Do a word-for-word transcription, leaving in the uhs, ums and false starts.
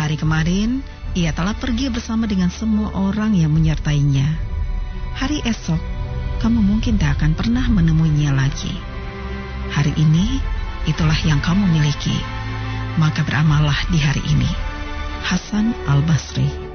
hari kemarin, ia telah pergi bersama dengan semua orang yang menyertainya. Hari esok, kamu mungkin tak akan pernah menemuinya lagi. Hari ini, itulah yang kamu miliki. Maka beramallah di hari ini. Hasan Al-Basri.